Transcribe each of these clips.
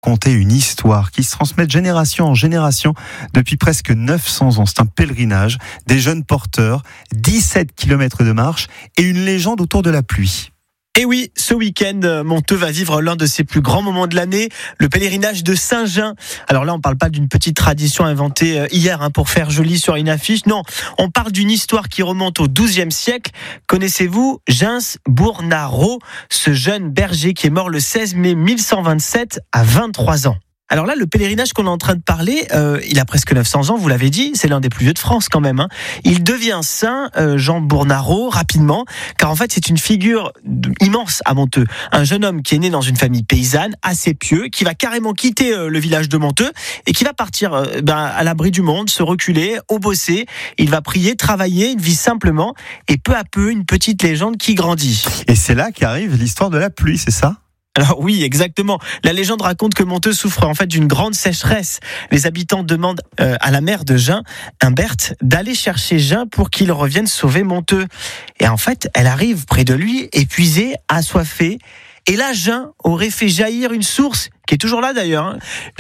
raconter une histoire qui se transmet de génération en génération depuis presque 900 ans. C'est un pèlerinage, des jeunes porteurs, 17 km de marche et une légende autour de la pluie. Et oui, ce week-end, Monteux va vivre l'un de ses plus grands moments de l'année, le pèlerinage de Saint-Jean. Alors là, on parle pas d'une petite tradition inventée hier pour faire joli sur une affiche. Non, on parle d'une histoire qui remonte au XIIe siècle. Connaissez-vous Jean Bournarot, ce jeune berger qui est mort le 16 mai 1127 à 23 ans? Alors là, le pèlerinage qu'on est en train de parler, il a presque 900 ans, vous l'avez dit, c'est l'un des plus vieux de France quand même. Il devient saint, Jean Bournarot, rapidement, car en fait, c'est une figure immense à Monteux. Un jeune homme qui est né dans une famille paysanne, assez pieux, qui va carrément quitter le village de Monteux et qui va partir à l'abri du monde, se reculer, au bosser. Il va prier, travailler, il vit simplement, et peu à peu, une petite légende qui grandit. Et c'est là qu'arrive l'histoire de la pluie, c'est ça ? Alors oui, exactement. La légende raconte que Monteux souffre en fait d'une grande sécheresse. Les habitants demandent à la mère de Jean, Humberte, d'aller chercher Jean pour qu'il revienne sauver Monteux. Et en fait, elle arrive près de lui, épuisée, assoiffée. Et là, Jean aurait fait jaillir une source, qui est toujours là d'ailleurs.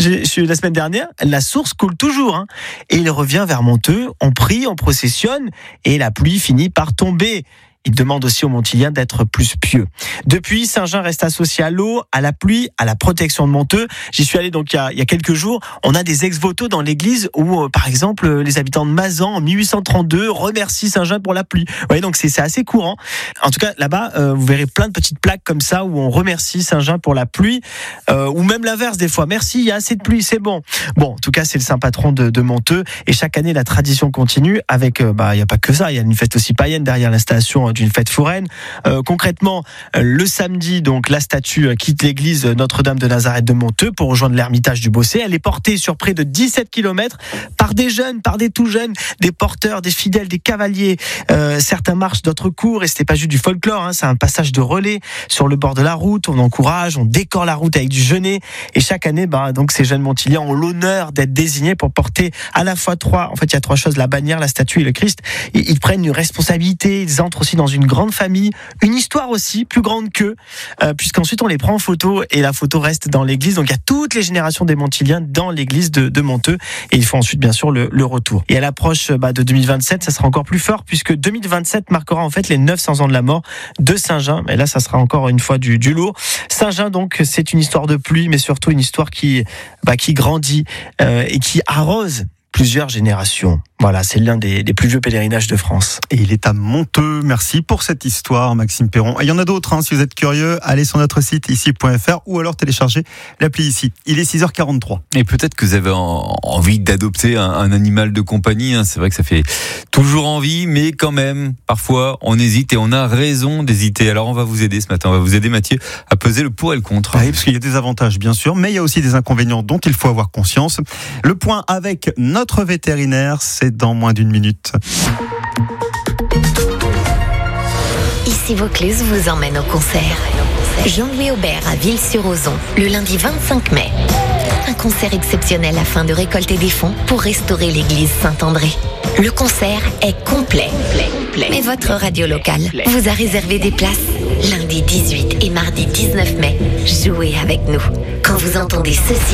La semaine dernière, la source coule toujours. Et il revient vers Monteux, on prie, on processionne, et la pluie finit par tomber. Il demande aussi aux Montiliens d'être plus pieux. Depuis, Saint-Jean reste associé à l'eau, à la pluie, à la protection de Monteux. J'y suis allé donc il y a quelques jours. On a des ex-voto dans l'église où, par exemple, les habitants de Mazan en 1832 remercient Saint-Jean pour la pluie. Vous voyez, donc c'est assez courant. En tout cas, là-bas, vous verrez plein de petites plaques comme ça où on remercie Saint-Jean pour la pluie, ou même l'inverse des fois. Merci, il y a assez de pluie, c'est bon. Bon, en tout cas, c'est le saint patron de Monteux. Et chaque année, la tradition continue avec, il n'y a pas que ça. Il y a une fête aussi païenne derrière l'installation d'une fête foraine. Concrètement, le samedi, donc la statue quitte l'église Notre-Dame de Nazareth de Monteux pour rejoindre l'ermitage du Bossé. Elle est portée sur près de 17 km par des jeunes, par des tout jeunes, des porteurs, des fidèles, des cavaliers. Certains marchent, d'autres courent, et c'était pas juste du folklore, c'est un passage de relais sur le bord de la route. On encourage, on décore la route avec du genêt, et chaque année, donc ces jeunes Montiliens ont l'honneur d'être désignés pour porter à la fois trois. En fait, il y a trois choses: la bannière, la statue et le Christ. Ils prennent une responsabilité. Ils entrent aussi dans une grande famille, une histoire aussi plus grande qu'eux, puisqu'ensuite on les prend en photo et la photo reste dans l'église. Donc il y a toutes les générations des Montiliens dans l'église de Monteux, et il faut ensuite bien sûr le retour. Et à l'approche de 2027, ça sera encore plus fort, puisque 2027 marquera en fait les 900 ans de la mort de Saint-Jean. Et là, ça sera encore une fois du lourd. Saint-Jean, donc, c'est une histoire de pluie, mais surtout une histoire qui grandit et qui arrose plusieurs générations. Voilà, c'est l'un des plus vieux pèlerinages de France. Et il est à Monteux. Merci pour cette histoire, Maxime Perron. Et il y en a d'autres, si vous êtes curieux, allez sur notre site ici.fr ou alors téléchargez l'appli ici. Il est 6h43. Et peut-être que vous avez envie d'adopter un animal de compagnie. C'est vrai que ça fait toujours envie, mais quand même, parfois, on hésite et on a raison d'hésiter. Alors, on va vous aider ce matin. On va vous aider, Mathieu, à peser le pour et le contre. Oui, parce qu'il y a des avantages, bien sûr, mais il y a aussi des inconvénients dont il faut avoir conscience. Le point avec notre vétérinaire, c'est dans moins d'une minute. Ici Vaucluse vous emmène au concert. Jean-Louis Aubert à Ville-sur-Ozon, le lundi 25 mai. Un concert exceptionnel afin de récolter des fonds pour restaurer l'église Saint-André. Le concert est complet. Mais votre radio locale vous a réservé des places. Lundi 18 et mardi 19 mai, jouez avec nous. Quand vous entendez ceci...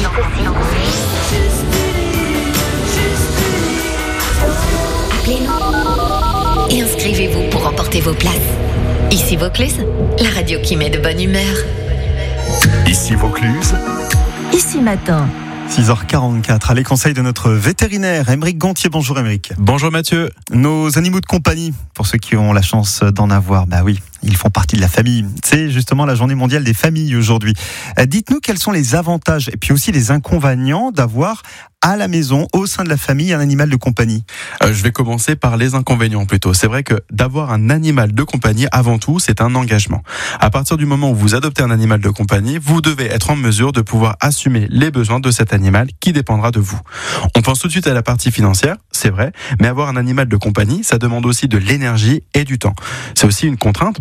Appelez-nous et inscrivez-vous pour remporter vos places. Ici Vaucluse, la radio qui met de bonne humeur. Ici Vaucluse. Ici Matin. 6h44, à les conseils de notre vétérinaire, Aymeric Gontier. Bonjour Aymeric. Bonjour Mathieu. Nos animaux de compagnie, pour ceux qui ont la chance d'en avoir, oui, ils font partie de la famille. C'est justement la journée mondiale des familles aujourd'hui. Dites-nous quels sont les avantages et puis aussi les inconvénients d'avoir à la maison, au sein de la famille, un animal de compagnie. Je vais commencer par les inconvénients plutôt. C'est vrai que d'avoir un animal de compagnie, avant tout, c'est un engagement. À partir du moment où vous adoptez un animal de compagnie, vous devez être en mesure de pouvoir assumer les besoins de cet animal qui dépendra de vous. On pense tout de suite à la partie financière, c'est vrai, mais avoir un animal de compagnie, ça demande aussi de l'énergie et du temps. C'est aussi une contrainte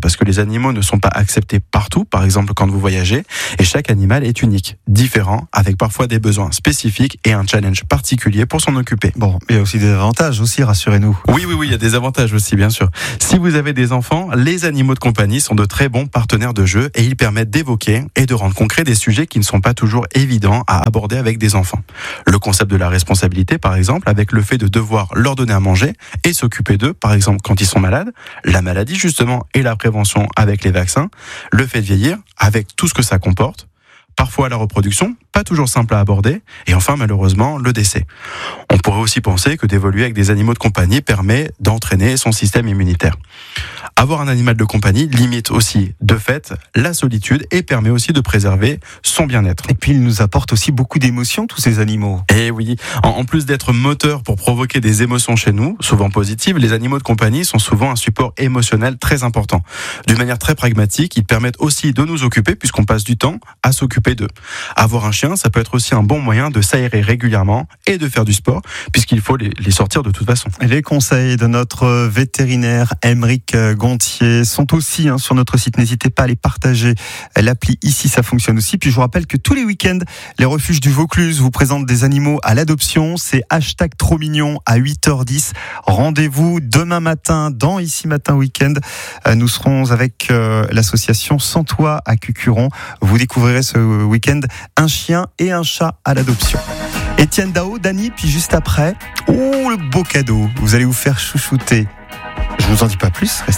parce que les animaux ne sont pas acceptés partout, par exemple quand vous voyagez, et chaque animal est unique, différent, avec parfois des besoins spécifiques et un challenge particulier pour s'en occuper. Bon, il y a aussi des avantages aussi, rassurez-nous. Oui, il y a des avantages aussi, bien sûr. Si vous avez des enfants, les animaux de compagnie sont de très bons partenaires de jeu et ils permettent d'évoquer et de rendre concret des sujets qui ne sont pas toujours évidents à aborder avec des enfants. Le concept de la responsabilité, par exemple, avec le fait de devoir leur donner à manger et s'occuper d'eux, par exemple quand ils sont malades, la maladie justement et la prévention avec les vaccins, le fait de vieillir avec tout ce que ça comporte, parfois la reproduction, pas toujours simple à aborder, et enfin malheureusement le décès. On pourrait aussi penser que d'évoluer avec des animaux de compagnie permet d'entraîner son système immunitaire. Avoir un animal de compagnie limite aussi, de fait, la solitude et permet aussi de préserver son bien-être. Et puis, ils nous apportent aussi beaucoup d'émotions, tous ces animaux. Et oui, en plus d'être moteurs pour provoquer des émotions chez nous, souvent positives, les animaux de compagnie sont souvent un support émotionnel très important. D'une manière très pragmatique, ils permettent aussi de nous occuper puisqu'on passe du temps à s'occuper d'eux. Avoir un chien, ça peut être aussi un bon moyen de s'aérer régulièrement et de faire du sport puisqu'il faut les sortir de toute façon. Les conseils de notre vétérinaire Aymeric Gontier sont aussi sur notre site. N'hésitez pas à les partager. L'appli ici, ça fonctionne aussi. Puis je vous rappelle que tous les week-ends, les refuges du Vaucluse vous présentent des animaux à l'adoption. C'est #TrosMignon à 8h10. Rendez-vous demain matin dans Ici Matin Week-end. Nous serons avec l'association Sans Toit à Cucuron. Vous découvrirez ce week-end un chien et un chat à l'adoption. Étienne Dao, Dany, puis juste après, le beau cadeau. Vous allez vous faire chouchouter. Je vous en dis pas plus.